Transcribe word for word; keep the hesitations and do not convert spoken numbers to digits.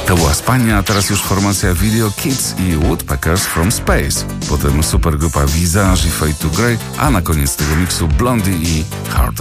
To była Spania, a teraz już formacja Video Kids i Woodpeckers from Space. Potem supergrupa Visage i Fade to Grey, a na koniec tego miksu Blondie i Heart